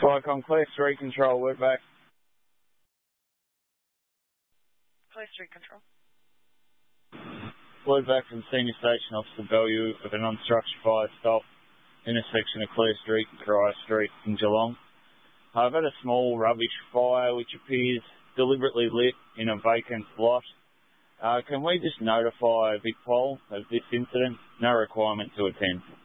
Flycom Clear Street Control, word back. Clear Street Control. Word back from Senior Station Officer Bellew of a non-structure fire stop, intersection of Clear Street and Corio Street in Geelong. I've had a small rubbish fire which appears deliberately lit in a vacant lot. Can we just notify Vic Pol of this incident? No requirement to attend.